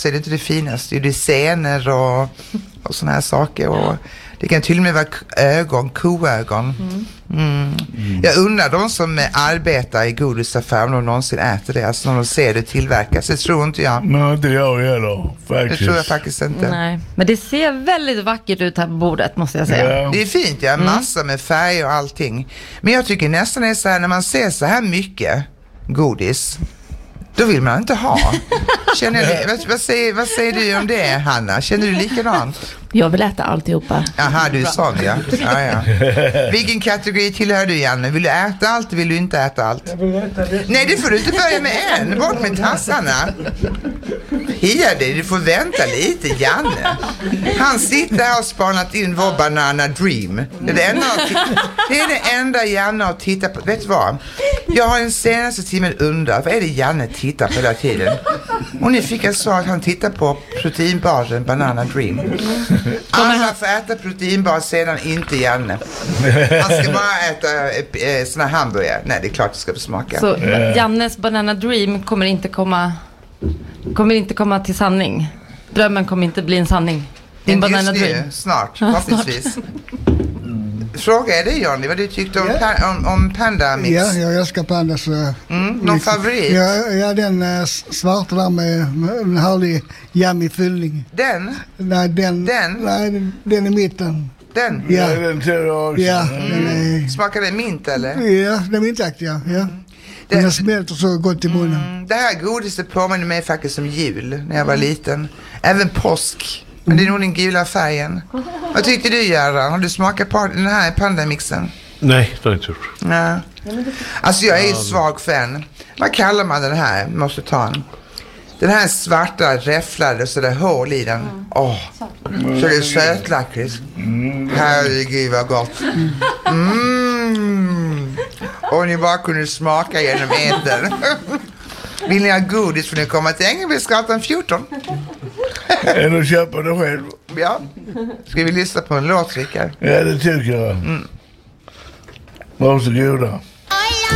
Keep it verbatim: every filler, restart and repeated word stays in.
så är det inte det finaste. Det är scener och, och såna här saker. Och det kan till och med vara ögon, koögon. Mm. Mm. Mm. Jag undrar de som arbetar i godisaffär om de någonsin äter det. Alltså när de ser det tillverkas. Det tror inte jag. Nej, det gör jag heller. Faktiskt. Det tror jag faktiskt inte. Nej. Men det ser väldigt vackert ut här på bordet, måste jag säga. Ja. Det är fint, ja. Massa mm. med färg och allting. Men jag tycker nästan är så här, när man ser så här mycket godis, då vill man inte ha. Känner du, vad, vad, säger, vad säger du om det, Hanna? Känner du likadant? Jag vill äta alltihopa. Aha, du är sån, ja. ja, ja. Vilken kategori tillhör du, Janne? Vill du äta allt eller vill du inte äta allt? Jag vill äta det. Nej, det får du inte börja med än. Bort med tassarna. Hia dig, du får vänta lite, Janne. Han sitter här och spanat in vår Banana Dream. Det är det enda, det är det enda Janne har tittat på. Vet du vad? Jag har den senaste timmen undrat, vad är det Janne tittar på hela tiden? Och ni fick jag svar att han tittar på proteinbaren Banana Dream. Alla får äta proteinbar, sedan inte Janne. Han ska bara äta äh, såna hamburgare. Nej, det är klart det ska smaka. Så Jannes Banana Dream kommer inte komma kommer inte komma till sanning. Drömmen kommer inte bli en sanning. Din Banana nu, Dream. Snart, förhoppningsvis. Fråga är det, Johnny, vad du tyckte om, ja. pa- om, om Panda Mix? Ja, jag älskar Panda. Så mm, någon mix. favorit? Ja, ja den äh, svarta där med, med en härlig yummy fyllning. Den? Nej, den, den? Nej, den, den är mitten. Den? Ja, ja den tror jag också. Ja, mm. den är... Smakar det mint, eller? Ja, den är mintaktig, ja. ja. Mm. Den det, smälter så gott i munnen. Mm, det här godiset påminner mig faktiskt som jul när jag var liten. Även påsk. Men det är nog den gula färgen. Vad tyckte du, Göran? Har du smakat på den här Panda-mixen? Nej, det har jag inte gjort. Nej. Alltså jag är ju svag fan. Vad kallar man den här? Måste ta en. Den här svarta räfflade och sådär hål i den. Åh, oh. Så det är sötlakrits. Herregud vad gott. Mm. Och ni bara kunde smaka genom etern. Vill ni ha godis får ni komma till Engelbrektsgatan fjorton. Eller köpa det själv. Ja. Ska vi lyssna på en låt, Rickard? Ja, det tycker jag. Mm. Varsågoda.